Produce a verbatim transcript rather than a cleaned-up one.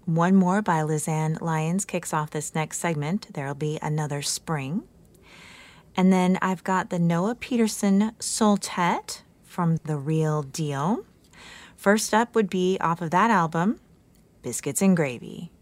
One More by Lizanne Lyons kicks off this next segment. There'll be Another Spring. And then I've got the Noah Peterson Soltet from The Real Deal. First up would be off of that album, Biscuits and Gravy.